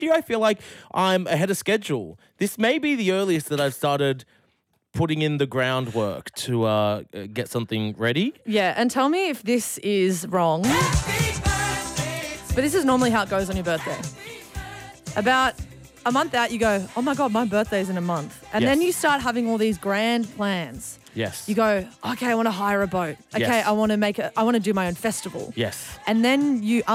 year I feel like I'm ahead of schedule. This may be the earliest that I've started putting in the groundwork to get something ready. Yeah, and tell me if this is wrong. But this is normally how it goes on your birthday. About a month out, you go, oh my God, my birthday's in a month. And then Yes. you start having all these grand plans. Yes. You go, okay, I want to hire a boat. Okay, Yes. I want to do my own festival. Yes. And then you